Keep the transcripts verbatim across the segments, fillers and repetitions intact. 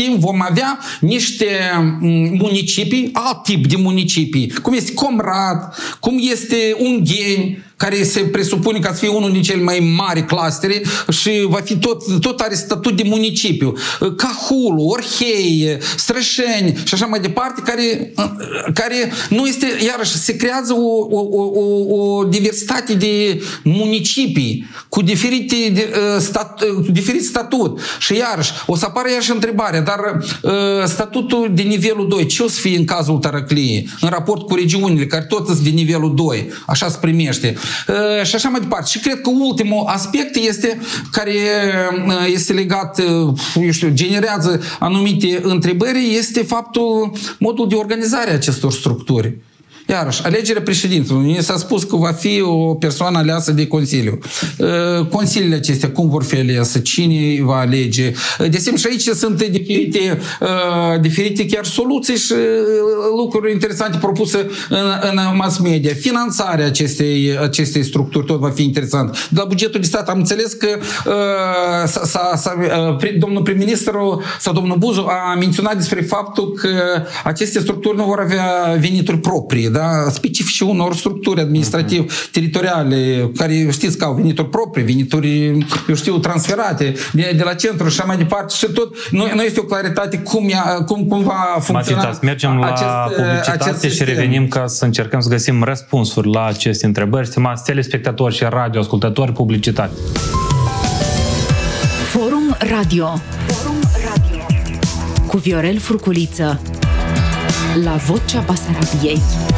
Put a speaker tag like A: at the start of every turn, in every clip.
A: timp vom avea niște municipii, alt tip de municipii, cum este Comrat, cum este Ungheni, care se presupune că să fie unul din cele mai mari clustere și va fi tot, tot are statut de municipiu. Cahulu, Orhei, Strășeni și așa mai departe, care, care nu este, iarăși, se creează o, o, o, o diversitate de municipii cu diferite stat, diferit statut. Și iarăși, o să apară iarăși întrebarea, dar statutul de nivelul doi, ce o să fie în cazul Tarăcliei, în raport cu regiunile, care tot sunt de nivelul doi, așa se primește. Uh, și așa mai departe. Și cred că ultimul aspect este, care uh, este legat, uh, eu știu, generează anumite întrebări, este faptul, modul de organizare a acestor structuri. Iarăși, alegerea președintelui. Mi s-a spus că va fi o persoană aleasă de Consiliu. Consiliile acestea, cum vor fi alese? Cine va alege? De asemenea, și aici sunt diferite, diferite chiar soluții și lucruri interesante propuse în, în mass media. Finanțarea acestei, acestei structuri tot va fi interesant. De la bugetul de stat am înțeles că s-a, s-a, s-a, domnul prim-ministru sau domnul Buzu a menționat despre faptul că aceste structuri nu vor avea venituri proprii, da? Specifice unor structuri administrativ-teritoriale, care știți că au venituri proprii, venituri, eu știu, transferate de, de la centru și așa mai departe și tot. Nu, nu este o claritate cum, ea, cum, cum va funcționa.
B: Matitas, mergem la acest, publicitate acest și revenim ca să încercăm să găsim răspunsuri la aceste întrebări. Stimați telespectatori și radioascultători, publicitate.
C: Forum Radio. Forum Radio. Cu Viorel Furculiță. La Vocea Basarabiei.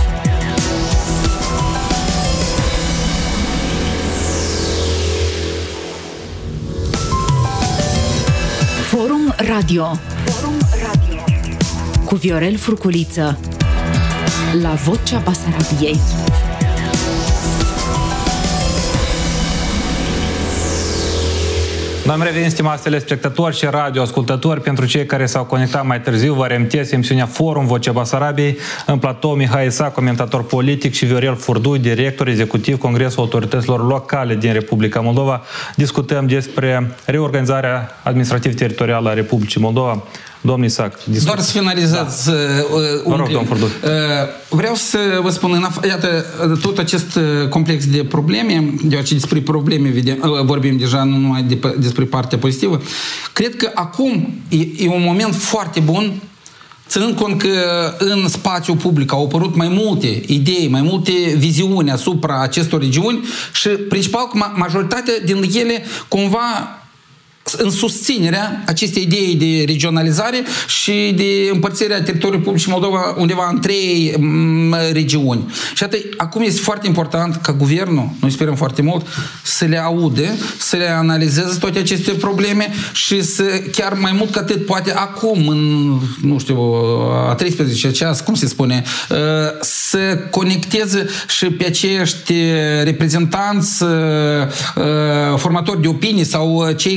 C: Forum Radio. Forum Radio. Cu Viorel Furculiță. La Vocea Basarabiei.
B: Am revenit, stimați telespectatori și radioascultători. Pentru cei care s-au conectat mai târziu, vă reamintesc emisiunea Forum Vocea Basarabiei. În platou Mihai Isa, comentator politic, și Viorel Furdu, director executiv Congresul Autorităților Locale din Republica Moldova. Discutăm despre reorganizarea administrativ-teritorială a Republicii Moldova. Domnul Isac, discut.
A: Doar să finalizați. Da.
B: Vă rog, domnul Furdu.
A: Vreau să vă spun, iată, tot acest complex de probleme, deoarece despre probleme vorbim deja, nu numai de, despre partea pozitivă, cred că acum e, e un moment foarte bun, ținând cont că în spațiul public au apărut mai multe idei, mai multe viziuni asupra acestor regiuni și principal că majoritatea din ele cumva în susținerea acestei idei de regionalizare și de împărțirea teritoriului public și Moldova undeva în trei regiuni. Și atât, acum este foarte important ca guvernul, noi sperăm foarte mult, să le aude, să le analizeze toate aceste probleme și să, chiar mai mult ca atât, poate acum, în, nu știu, a treisprezece ceas, cum se spune, să conecteze și pe acești reprezentanți, formatori de opinii sau cei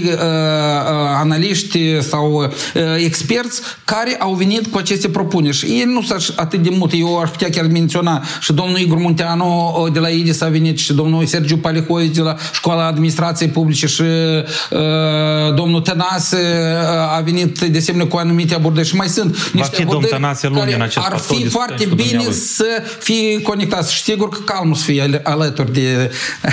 A: analiști sau experți care au venit cu aceste propuneri. Și ei nu sunt atât de multe. Eu aș putea chiar menționa și domnul Igor Munteanu de la I D I S a venit și domnul Sergiu Palihovici de la Școala Administrației Publice și uh, domnul Tănase a venit de asemenea cu anumite abordări. Și mai sunt niște abordări care ar fi foarte bine să fie conectați. Și sigur că calmul să fie alături de,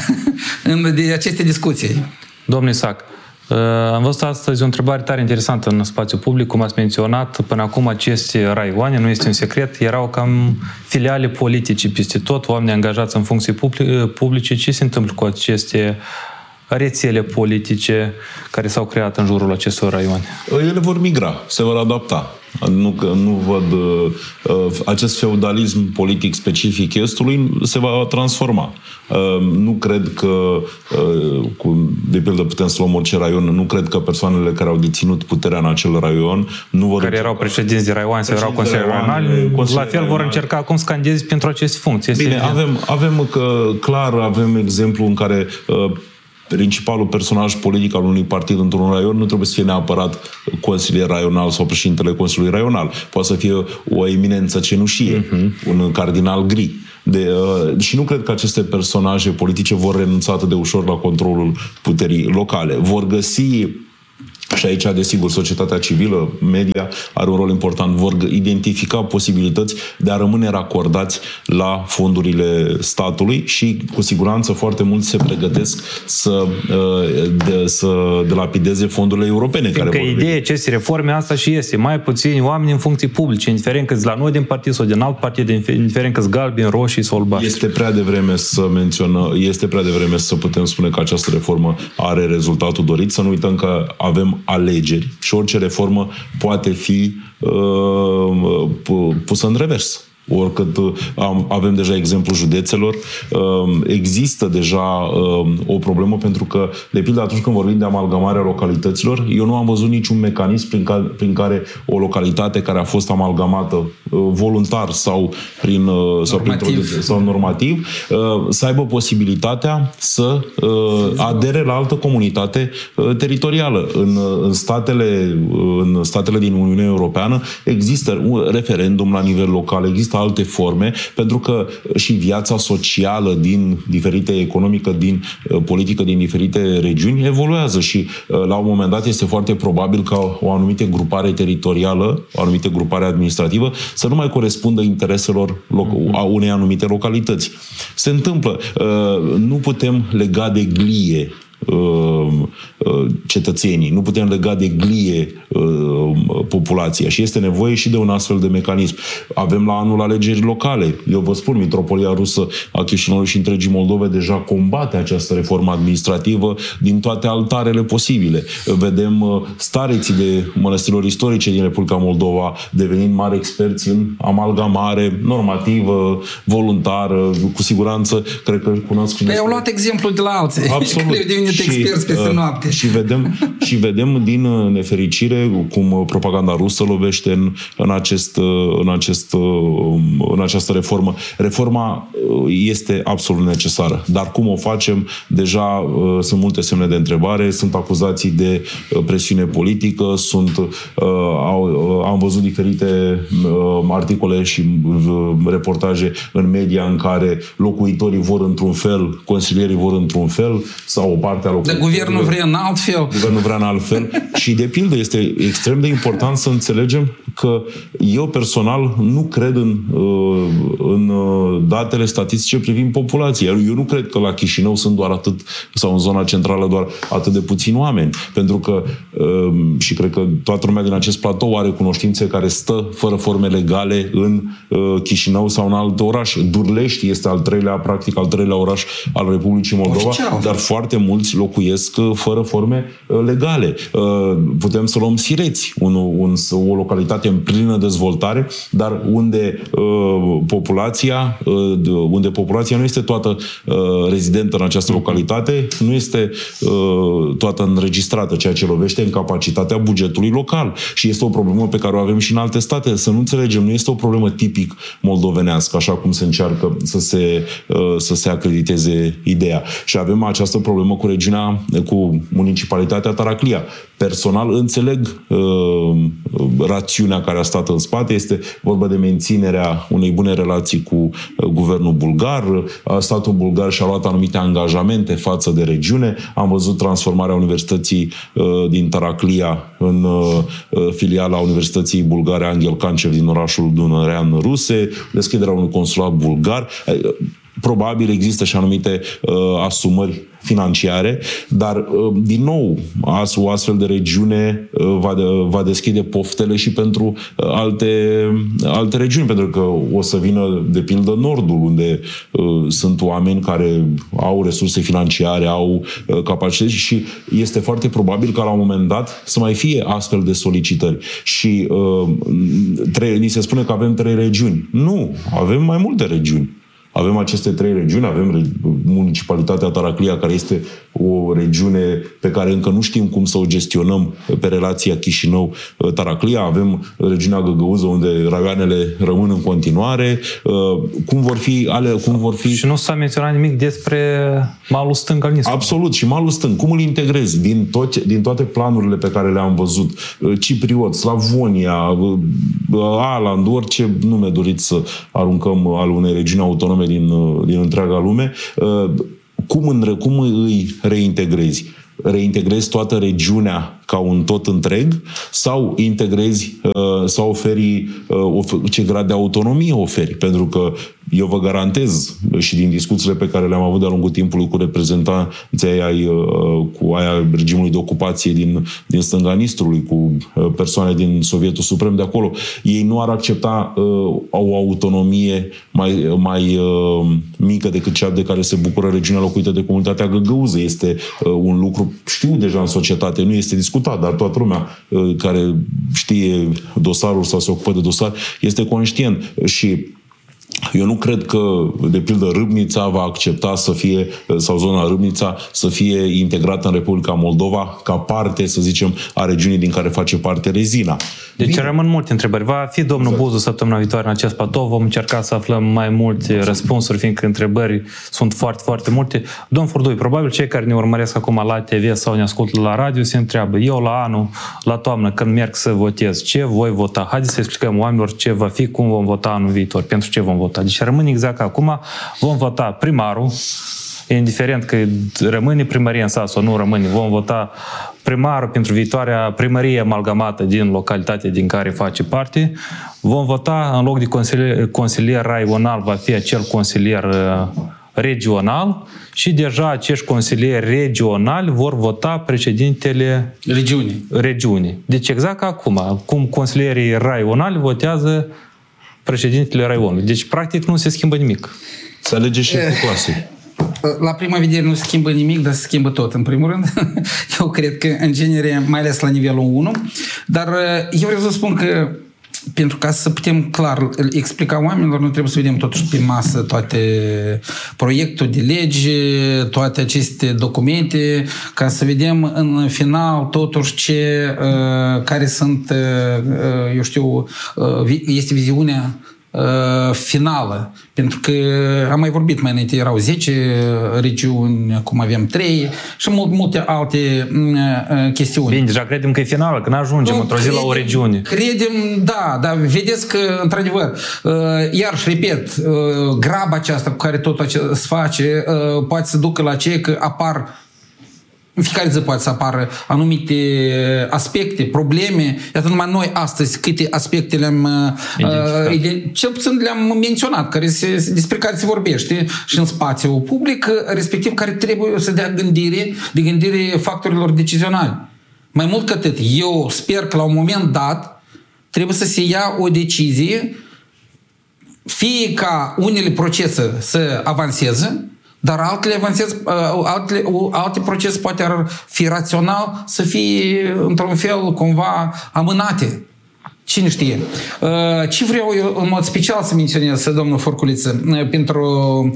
A: de aceste discuții.
B: Domnul Isac, am văzut astăzi o întrebare tare interesantă în spațiu public, cum ați menționat. Până acum aceste raioane, nu este un secret, erau cam filiale politice peste tot, oameni angajați în funcții publice. Ce se întâmplă cu aceste rețele politice care s-au creat în jurul acestor raioane?
D: Ele vor migra, se vor adapta. Nu, nu văd uh, acest feudalism politic specific estului se va transforma. Uh, nu cred că uh, cu, de pildă putem să luăm orice raion, nu cred că persoanele care au deținut puterea în acel raion nu vor
B: care erau președinți de raioane sau erau consilieri raionali, la fel vor încerca acum să candideze pentru aceste funcții.
D: Bine, avem, avem că, clar, avem exemplu în care uh, principalul personaj politic al unui partid într-un raion nu trebuie să fie neapărat consilier raional sau președintele Consiliului Raional. Poate să fie o eminență cenușie, uh-huh. un cardinal gri. De, uh, și nu cred că aceste personaje politice vor renunța atât de ușor la controlul puterii locale. Vor găsi Și aici, desigur, societatea civilă, media, are un rol important. Vor identifica posibilități de a rămâne racordați la fondurile statului și, cu siguranță, foarte mulți se pregătesc să, de, să delapideze fondurile europene.
B: Fiindcă
D: care vor
B: ideea acestei reforme asta și este mai puțini oameni în funcții publice, indiferent că la noi din partid sau din alt partid, indiferent că-s galbeni, roșii sau albaștri.
D: Este prea devreme să menționăm, este prea devreme să putem spune că această reformă are rezultatul dorit. Să nu uităm că avem alegeri și orice reformă poate fi uh, pusă în revers. Oricât avem deja exemplul județelor, există deja o problemă pentru că, de pildă, atunci când vorbim de amalgamarea localităților, eu nu am văzut niciun mecanism prin care, prin care o localitate care a fost amalgamată voluntar sau prin sau,
A: normativ.
D: sau normativ să aibă posibilitatea să adere la altă comunitate teritorială. În, în, statele, în statele din Uniunea Europeană există un referendum la nivel local, există alte forme, pentru că și viața socială din diferite, economică, din politică, din diferite regiuni evoluează și la un moment dat este foarte probabil ca o anumită grupare teritorială, o anumită grupare administrativă să nu mai corespundă intereselor a unei anumite localități. Se întâmplă. Nu putem lega de glie cetățenii, nu putem lega de glie populația și este nevoie și de un astfel de mecanism. Avem la anul alegeri locale. Eu vă spun, Mitropolia Rusă a Chișinăului și întregii Moldove deja combate această reformă administrativă din toate altarele posibile. Vedem stareții de mănăstirilor istorice din Republica Moldova devenind mari experți în amalgamare normativă, voluntară, cu siguranță, cred că cunosc.
A: Păi au luat exemplu de la alții.
D: Absolut.
A: Și, experți peste noapte.
D: Și vedem, și vedem din nefericire cum propaganda rusă lovește în, în, acest, în, acest, în această reformă. Reforma este absolut necesară. Dar cum o facem? Deja sunt multe semne de întrebare, sunt acuzații de presiune politică, sunt, am văzut diferite articole și reportaje în media în care locuitorii vor într-un fel, consilierii vor într-un fel, sau o parte a
A: Dar guvernul vrea în alt fel.
D: Guvernul vrea în alt fel. Și, de pildă, este extrem de important să înțelegem că eu personal nu cred în, în datele statistice privind populația. Eu nu cred că la Chișinău sunt doar atât, sau în zona centrală doar atât de puțini oameni. Pentru că, și cred că toată lumea din acest platou are cunoștințe care stă fără forme legale în Chișinău sau în alt oraș. Durlești este al treilea, practic al treilea oraș al Republicii Moldova, oficial, dar foarte mulți locuiesc fără forme legale. Putem să luăm Sireți, un, un, o localitate în plină dezvoltare, dar unde uh, populația uh, unde populația nu este toată uh, rezidentă în această localitate, nu este uh, toată înregistrată, ceea ce lovește în capacitatea bugetului local. Și este o problemă pe care o avem și în alte state. Să nu înțelegem, nu este o problemă tipic moldovenească, așa cum se încearcă să se, uh, să se acrediteze ideea. Și avem această problemă cu regiunea, cu municipalitatea Taraclia. Personal înțeleg uh, rațiunea care a stat în spate. Este vorba de menținerea unei bune relații cu uh, guvernul bulgar. Statul bulgar și-a luat anumite angajamente față de regiune. Am văzut transformarea Universității uh, din Taraclia în uh, filiala Universității Bulgare Angel Cancev din orașul Dunărean Ruse, deschiderea unui consulat bulgar. Uh, Probabil există și anumite uh, asumări financiare, dar, uh, din nou, as, o astfel de regiune uh, va, de, va deschide poftele și pentru uh, alte, alte regiuni, pentru că o să vină, de pildă, Nordul, unde uh, sunt oameni care au resurse financiare, au uh, capacități și este foarte probabil ca la un moment dat să mai fie astfel de solicitări. Și uh, trei, ni se spune că avem trei regiuni. Nu, avem mai multe regiuni. Avem aceste trei regiuni, avem municipalitatea Taraclia, care este o regiune pe care încă nu știm cum să o gestionăm pe relația Chișinău-Taraclia, avem regiunea Găgăuză, unde raioanele rămân în continuare, cum vor fi ale, cum vor fi...
B: Și nu s-a menționat nimic despre malul stâng al Nisului.
D: Absolut, și malul stâng. Cum îl integrezi din, tot, din toate planurile pe care le-am văzut? Cipriot, Slavonia, Aland, orice nume doriți să aruncăm al unei regiuni autonome din, din întreaga lume, cum, în, cum îi reintegrezi? reintegrezi toată regiunea ca un tot întreg sau integrezi sau oferi ce grad de autonomie oferi. Pentru că eu vă garantez și din discuțiile pe care le-am avut de-a lungul timpului cu reprezentanții ai, cu aia regimului de ocupație din, din stânga Nistrului, cu persoane din Sovietul Suprem de acolo, ei nu ar accepta uh, o autonomie mai, mai uh, mică decât cea de care se bucură regiunea locuită de comunitatea găgăuză. Este uh, un lucru, știu deja în societate, nu este discutat, dar toată lumea uh, care știe dosarul sau se ocupă de dosar este conștient. Și eu nu cred că, de pildă, Râbnița va accepta să fie, sau zona Râbnița, să fie integrată în Republica Moldova ca parte, să zicem, a regiunii din care face parte Rezina.
B: Deci
D: Bine.
B: rămân multe întrebări. Va fi domnul exact. Buzu săptămâna viitoare în acest platou. Vom încerca să aflăm mai multe răspunsuri, fiindcă întrebări sunt foarte, foarte multe. Domn Furdui, probabil cei care ne urmăresc acum la T V sau ne ascultă la radio se întreabă, eu la anul, la toamnă, când merg să votez, ce voi vota? Haideți să explicăm oamenilor ce va fi, cum vom vota anul viitor, pentru ce vom vota. Deci rămâne exact ca acum, vom vota primarul, indiferent că rămâne primărie în sat sau nu rămâne, vom vota primarul pentru viitoarea primărie amalgamată din localitatea din care face parte. Vom vota, în loc de consilier, consilier raional, va fi acel consilier regional și deja acești consilieri regionali vor vota președintele
A: regiunii.
B: regiunii. Deci exact ca acum, cum consilierii raionali votează președintele raionului. Deci, practic, nu se schimbă nimic.
D: Se alege șeful clasei.
A: La prima vedere nu se schimbă nimic, dar se schimbă tot, în primul rând. Eu cred că, în genere, mai ales la nivelul unu, dar eu vreau să spun că pentru ca să putem clar explica oamenilor, noi trebuie să vedem totuși pe masă toate proiectul de lege, toate aceste documente, ca să vedem în final totuși ce, uh, care sunt, uh, eu știu, uh, este viziunea finală. Pentru că am mai vorbit mai înainte, erau zece regiuni, acum avem trei și mult, multe alte uh, chestiuni.
B: Bine, deja credem că e finală, că nu ajungem într-o zi la o regiune.
A: Credem, da, dar vedeți că, într-adevăr, uh, iarăși, repet, uh, graba aceasta cu care tot se face, uh, poate să ducă la ce că apar în fiecare zi poate să apară anumite aspecte, probleme. Iată numai noi astăzi câte aspecte le-am uh, cel puțin le-am menționat, care se, despre care se vorbește și în spațiul public, respectiv care trebuie să dea gândire, de gândire factorilor decizionali. Mai mult ca atât, eu sper că la un moment dat trebuie să se ia o decizie, fie ca unele procese să avanseze, dar altele avansez, altele, alte procese poate ar fi rațional să fie într-un fel cumva amânate. Cine știe? Ce vreau eu în mod special să menționez, domnul Furculiță, pentru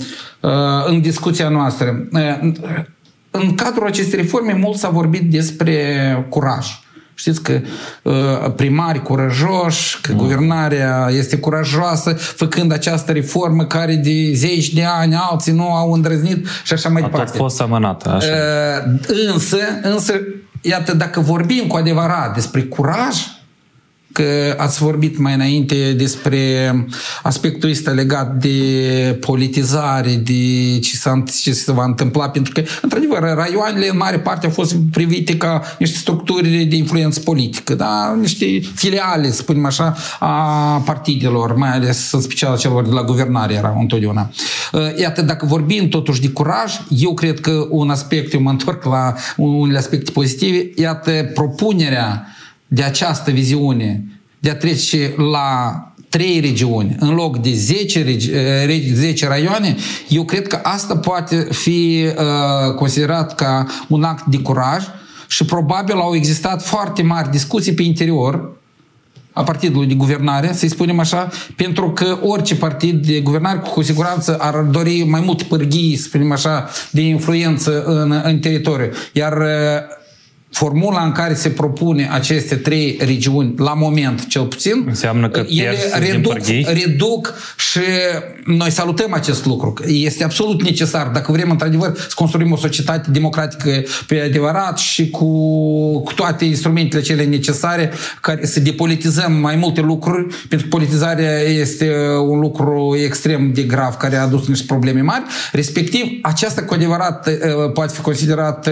A: în discuția noastră. În cadrul acestei reforme mult s-a vorbit despre curaj. Știți că uh, primari curajoși, că mm. guvernarea este curajoasă, făcând această reformă care de zeci de ani alții nu au îndrăznit și așa mai
B: a
A: departe.
B: A tot fost amânată. Așa.
A: Uh, însă, însă, iată, dacă vorbim cu adevărat despre curaj, că ați vorbit mai înainte despre aspectul ăsta legat de politizare, de ce, s-a, ce se va întâmpla, pentru că, într-adevăr, raioanele în mare parte au fost privite ca niște structuri de influență politică, da? Niște filiale, să spunem așa, a partidelor, mai ales în special celor de la guvernare erau întotdeauna. Iată, dacă vorbim totuși de curaj, eu cred că un aspect, eu mă întorc la unele aspecte pozitive, iată, propunerea de această viziune de a trece la trei regiuni în loc de zece, zece raioane, eu cred că asta poate fi uh, considerat ca un act de curaj și probabil au existat foarte mari discuții pe interior a partidului de guvernare, să-i spunem așa, pentru că orice partid de guvernare cu siguranță ar dori mai mult pârghii, să spunem așa, de influență în, în teritoriu. Iar uh, formula în care se propune aceste trei regiuni, la moment cel puțin,
B: înseamnă că
A: ele reduc, reduc și noi salutăm acest lucru. Este absolut necesar. Dacă vrem într-adevăr să construim o societate democratică pe adevărat și cu, cu toate instrumentele cele necesare, care să depolitizăm mai multe lucruri, pentru că politizarea este un lucru extrem de grav care a adus niște probleme mari. Respectiv, aceasta cu adevărat poate fi considerat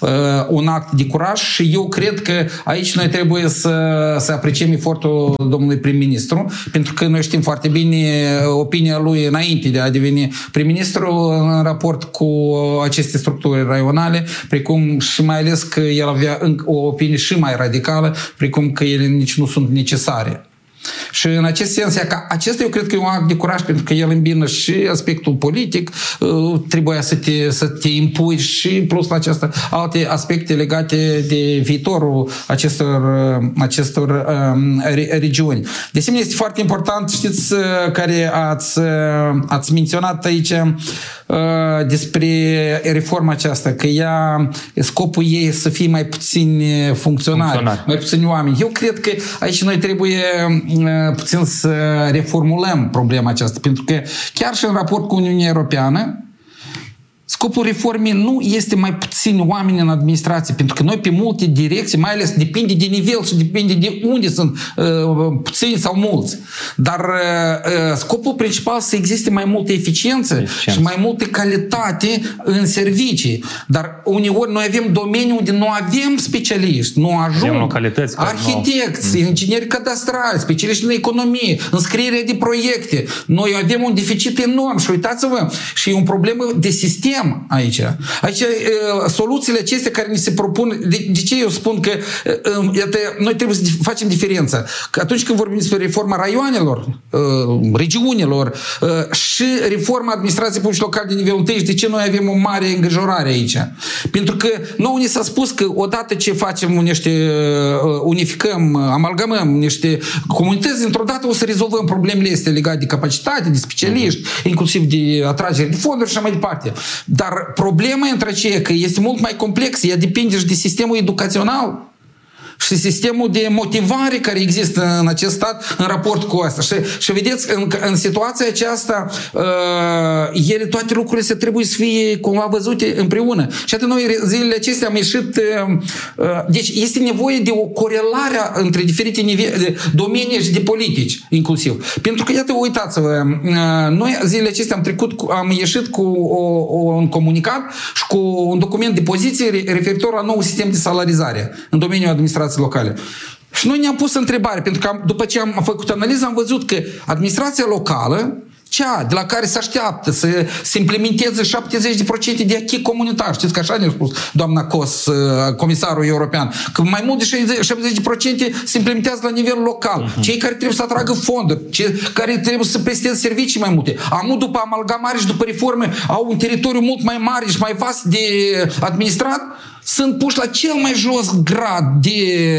A: un act de curaj și eu cred că aici noi trebuie să, să apreciem efortul domnului prim-ministru, pentru că noi știm foarte bine opinia lui înainte de a deveni prim-ministru în raport cu aceste structuri raionale, precum și mai ales că el avea o opinie și mai radicală, precum că ele nici nu sunt necesare. Și în acest sens, că acesta eu cred că e un act de curaj, pentru că el îmbină și aspectul politic, trebuia să te, să te impui și plus la aceasta alte aspecte legate de viitorul acestor, acestor um, regiuni. De asemenea, este foarte important, știți, care ați, ați menționat aici uh, despre reforma aceasta, că ea, scopul ei să fie mai puțini funcționari, funcționari. mai puțini oameni. Eu cred că aici noi trebuie puțin să reformulăm problema aceasta, pentru că chiar și în raport cu Uniunea Europeană, scopul reformei nu este mai puțini oameni în administrație, pentru că noi pe multe direcții, mai ales depinde de nivel și depinde de unde sunt uh, puțini sau mulți. Dar uh, scopul principal să existe mai multă eficiență, eficiență și mai multă calitate în servicii. Dar uneori noi avem domenii unde nu avem specialiști, nu ajung arhitecți, nu... ingineri cadastrali, specialiști în economie, înscrierea de proiecte. Noi avem un deficit enorm și uitați-vă, și e o problemă de sistem aici. Aici soluțiile acestea care ni se propun, de, de ce eu spun că iată, noi trebuie să facem diferența. Că atunci când vorbim despre reforma raioanelor, regiunilor și reforma administrației publice locale de nivelul întâi, de ce noi avem o mare îngrijorare aici? Pentru că nouă ni s-a spus că odată ce facem niște, unificăm, amalgamăm niște comunități, dintr-o dată o să rezolvăm problemele astea legate de capacitate, de specialiști, inclusiv de atragere de fonduri și așa mai departe. Dar problema între aceea că este mult mai complexă, ea depinde și de sistemul educațional și sistemul de motivare care există în acest stat în raport cu asta. Și, și vedeți, în, în situația aceasta, uh, ele, toate lucrurile se trebuie să fie cumva văzute împreună. Și atât noi zilele acestea am ieșit... Uh, uh, deci este nevoie de o corelare între diferite nivele, domenii și de politici, inclusiv. Pentru că, iată, uitați-vă, uh, noi zilele acestea am trecut, cu, am ieșit cu o, o, un comunicat și cu un document de poziție referitor la nou sistem de salarizare în domeniul administrației locale. Și noi ne-am pus întrebare, pentru că după ce am făcut analiză, am văzut că administrația locală, cea de la care se așteaptă să se implementeze șaptezeci la sută de acquis comunitar. Știți că așa ne-a spus doamna Cos, comisarul european, că mai mult de șaptezeci la sută se implementează la nivel local. Uh-huh. Cei care trebuie să atragă fonduri, cei care trebuie să presteze servicii mai multe. Amul după amalgamare și după reforme au un teritoriu mult mai mare și mai vast de administrat, sunt puși la cel mai jos grad de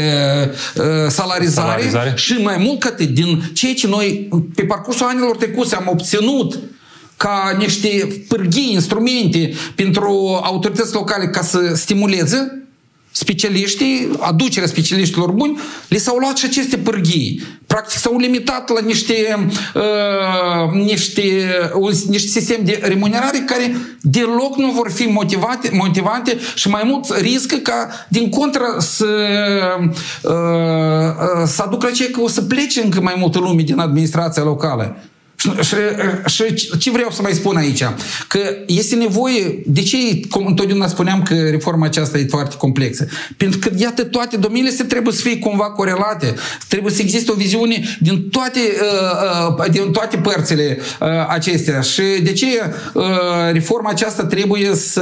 A: uh, salarizare, salarizare și mai mult că din ceea ce noi pe parcursul anilor trecuse am obținut ca niște pârghii, instrumente pentru autorități locale ca să stimuleze specialiștii, aducerea specialiștilor buni, li s-au luat și aceste pârghii. Practic s-au limitat la niște, uh, niște, un, niște sisteme de remunerare care deloc nu vor fi motivate, motivante și mai mult riscă ca, din contră, să, uh, să aducă la cei că o să plece încă mai multă lume din administrația locală. Și, și, și ce vreau să mai spun aici? Că este nevoie, de ce întotdeauna spuneam că reforma aceasta e foarte complexă? Pentru că, iată, toate domeniile se trebuie să fie cumva corelate. Trebuie să existe o viziune din toate, din toate părțile acestea. Și de ce reforma aceasta trebuie să...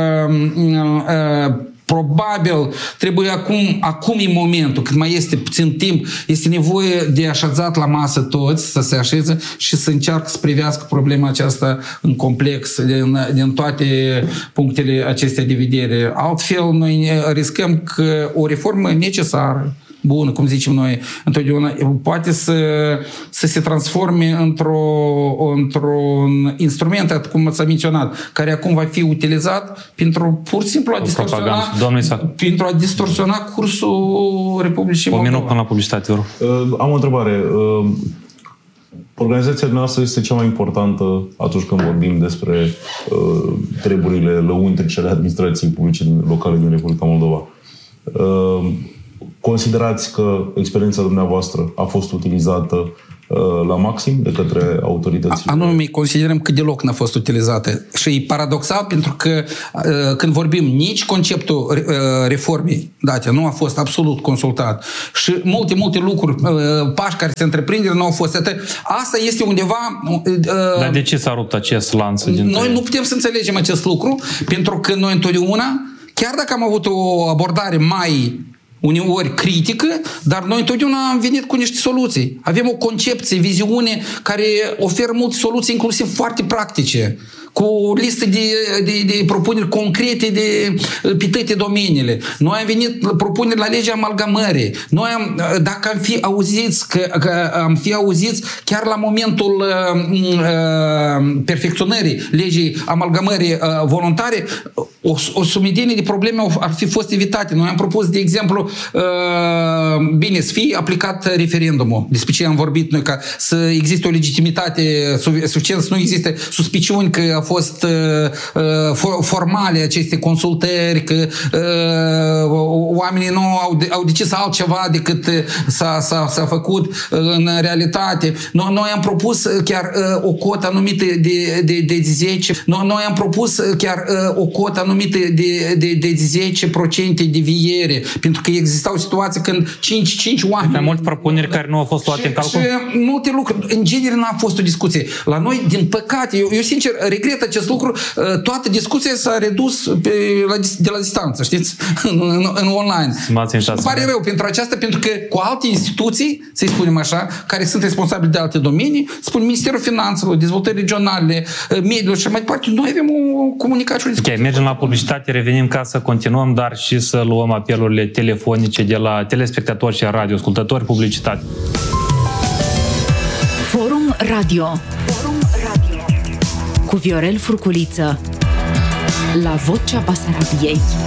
A: Probabil trebuie acum, acum e momentul, când mai este puțin timp, este nevoie de așezat la masă toți, să se așeze și să încearcă să privească problema aceasta în complex, din, din toate punctele acestea de vedere. Altfel, noi riscăm că o reformă necesară, bună, cum zicem noi întotdeauna, poate să, să se transforme într-o, într-un instrument, cum s-a menționat, care acum va fi utilizat pentru pur și simplu a distorsiona, pentru a distorsiona cursul Republicii Moldova.
B: O minut până la publicitate, vă rog.
D: Uh, am o întrebare. Uh, organizația noastră este cea mai importantă atunci când vorbim despre uh, treburile lăuntrice ale administrației publice locale din Republica Moldova. Uh, considerați că experiența dumneavoastră a fost utilizată la maxim de către autoritățile?
A: Anume, considerăm că deloc n-a fost utilizată. Și e paradoxal pentru că când vorbim nici conceptul reformei date nu a fost absolut consultat și multe, multe lucruri, pași care se întreprinde nu au fost atât. Asta este undeva...
B: Dar de ce s-a rupt acest lanț?
A: Noi nu putem să înțelegem acest lucru pentru că noi întotdeauna, chiar dacă am avut o abordare mai uneori critică, dar noi întotdeauna am venit cu niște soluții. Avem o concepție, viziune care oferă multe soluții, inclusiv foarte practice, cu o listă de, de, de propuneri concrete de pe toate domeniile. Noi am venit propuneri la legea amalgamării. Noi am, dacă am fi auziți, că, că am fi auziți chiar la momentul uh, perfecționării legii amalgamării uh, voluntare, o, o sumedenie de probleme ar fi fost evitate. Noi am propus, de exemplu, uh, bine, să fie aplicat referendumul. Despre ce am vorbit noi, ca să existe o legitimitate suficientă, să nu existe suspiciuni că a fost uh, formale aceste consultări, că uh, oamenii nu au, de, au decis altceva decât s-a, s-a, s-a făcut uh, în realitate. Noi, noi am propus chiar uh, o cotă anumită de, de, de zece. Noi, noi am propus chiar uh, o cotă anumită de, de, de zece la sută deviere, pentru că existau situații când cinci, cinci oameni...
B: Mai multe propuneri care nu au fost luate
A: și,
B: în calcul?
A: Și multe lucruri. În genere n-a fost o discuție. La noi, din păcate, eu, eu sincer regret acest lucru, toată discuția s-a redus pe, la, de la distanță, știți? În, în, în online. Și îmi pare rău pentru aceasta, pentru că cu alte instituții, să-i spunem așa, care sunt responsabili de alte domenii, spun Ministerul Finanțelor, Dezvoltării Regionale, Mediul și mai departe, noi avem o comunicare și o discuție.
B: Ok, mergem la publicitate, revenim ca să continuăm, dar și să luăm apelurile telefonice de la telespectatori și radioascultători. Publicitate.
C: Forum Radio. Forum Radio. Cu Viorel Furculiță. La Vocea Basarabiei.